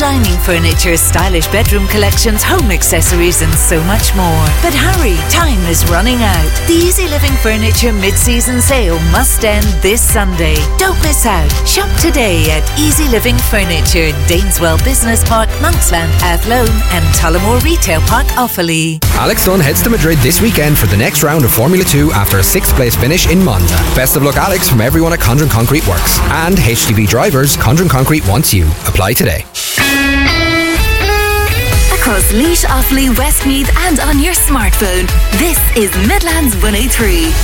dining furniture, stylish bedroom collections, home accessories and so much more. But hurry, time is running out. The Easy Living Furniture mid-season sale must end this Sunday. Don't miss out. Shop today at Easy Living Furniture, Dainswell Business Park, Monksland, Athlone and Tullamore Retail Park, Offaly. Alex Dunn heads to Madrid this weekend for the next round of Formula 2 after a 6th place finish in Monza. Best of luck, Alex, from everyone at Condren Concrete Works. And HGV drivers, Condren Concrete wants you. Apply today. Across Laois, Offaly, Westmeath and on your smartphone, this is Midlands 103.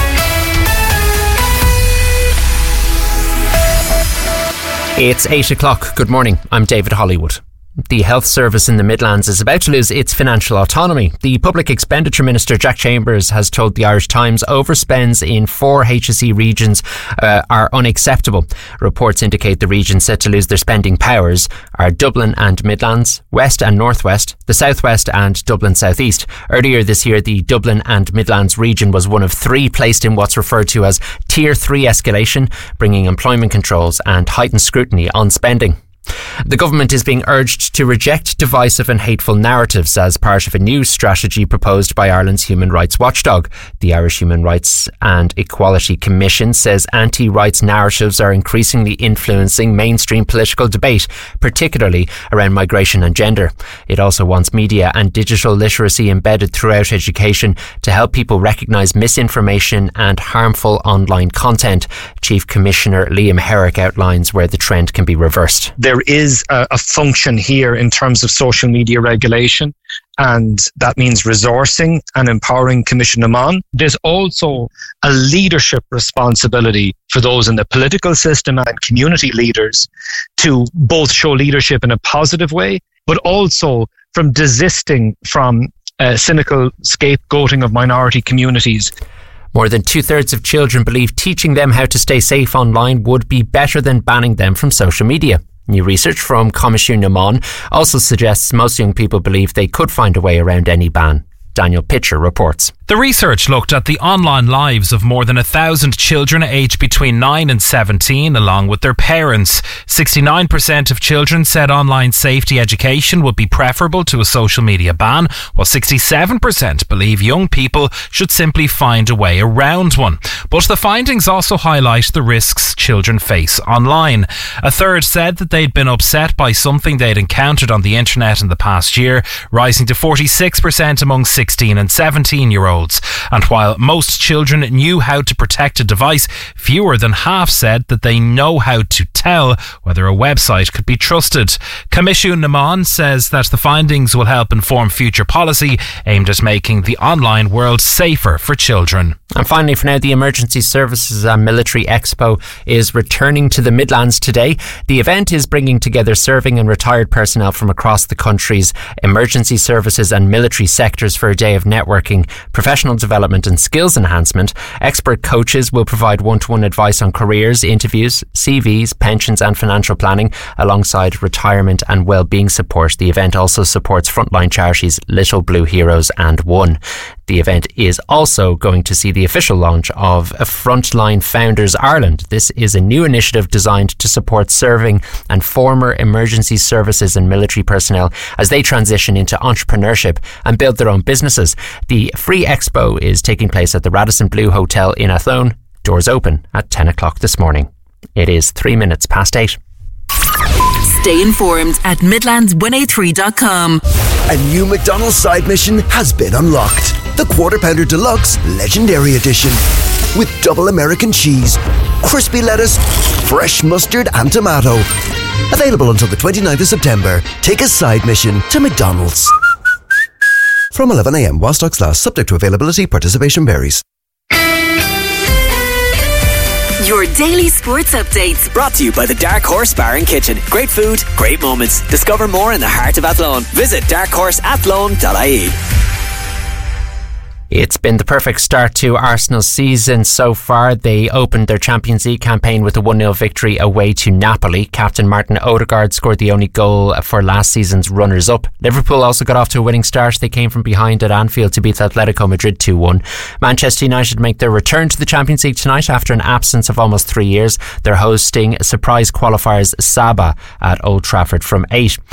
It's 8 o'clock. Good morning. I'm David Hollywood. The health service in the Midlands is about to lose its financial autonomy. The Public Expenditure Minister, Jack Chambers, has told the Irish Times overspends in 4 HSE regions are unacceptable. Reports indicate the regions set to lose their spending powers are Dublin and Midlands, West and Northwest, the Southwest and Dublin Southeast. Earlier this year, the Dublin and Midlands region was one of 3 placed in what's referred to as Tier 3 escalation, bringing employment controls and heightened scrutiny on spending. The government is being urged to reject divisive and hateful narratives as part of a new strategy proposed by Ireland's human rights watchdog. The Irish Human Rights and Equality Commission says anti-rights narratives are increasingly influencing mainstream political debate, particularly around migration and gender. It also wants media and digital literacy embedded throughout education to help people recognise misinformation and harmful online content. Chief Commissioner Liam Herrick outlines where the trend can be reversed. There is a function here in terms of social media regulation, and that means resourcing and empowering Commission Amon. There's also a leadership responsibility for those in the political system and community leaders to both show leadership in a positive way, but also from desisting from cynical scapegoating of minority communities. More than 2/3 of children believe teaching them how to stay safe online would be better than banning them from social media. New research from Coimisiún na Mon also suggests most young people believe they could find a way around any ban. Daniel Pitcher reports. The research looked at the online lives of more than 1,000 children aged between 9 and 17, along with their parents. 69% of children said online safety education would be preferable to a social media ban, while 67% believe young people should simply find a way around one. But the findings also highlight the risks children face online. A third said that they'd been upset by something they'd encountered on the internet in the past year, rising to 46% among 16 and 17-year-olds. And while most children knew how to protect a device, fewer than half said that they know how to tell whether a website could be trusted. Coimisiún na Mon says that the findings will help inform future policy aimed at making the online world safer for children. And finally, for now, the Emergency Services and Military Expo is returning to the Midlands today. The event is bringing together serving and retired personnel from across the country's emergency services and military sectors for a day of networking, professional development and skills enhancement. Expert coaches will provide one-to-one advice on careers, interviews, CVs, pensions and financial planning, alongside retirement and well-being support. The event also supports frontline charities Little Blue Heroes and One. The event is also going to see the official launch of Frontline Founders Ireland. This is a new initiative designed to support serving and former emergency services and military personnel as they transition into entrepreneurship and build their own businesses. The free expo is taking place at the Radisson Blu Hotel in Athlone. Doors open at 10 o'clock this morning. It is 3 minutes past 8. Stay informed at Midlands103.com. A new McDonald's side mission has been unlocked. The Quarter Pounder Deluxe Legendary Edition. With double American cheese, crispy lettuce, fresh mustard and tomato. Available until the 29th of September. Take a side mission to McDonald's. From 11 a.m. while stocks last, subject to availability, participation varies. Your daily sports updates. Brought to you by the Dark Horse Bar and Kitchen. Great food, great moments. Discover more in the heart of Athlone. Visit darkhorseathlone.ie. It's been the perfect start to Arsenal's season so far. They opened their Champions League campaign with a 1-0 victory away to Napoli. Captain Martin Odegaard scored the only goal for last season's runners-up. Liverpool also got off to a winning start. They came from behind at Anfield to beat Atletico Madrid 2-1. Manchester United make their return to the Champions League tonight after an absence of almost 3 years. They're hosting surprise qualifiers Saba at Old Trafford from 8.